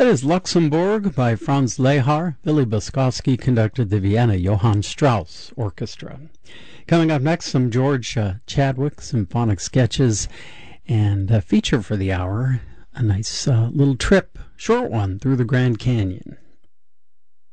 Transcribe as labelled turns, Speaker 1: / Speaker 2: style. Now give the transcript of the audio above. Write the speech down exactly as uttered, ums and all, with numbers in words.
Speaker 1: That is Luxembourg by Franz Lehar. Billy Boskovsky conducted the Vienna Johann Strauss Orchestra. Coming up next, some George uh, Chadwick symphonic sketches, and a feature for the hour, a nice uh, little trip, short one, through the Grand Canyon.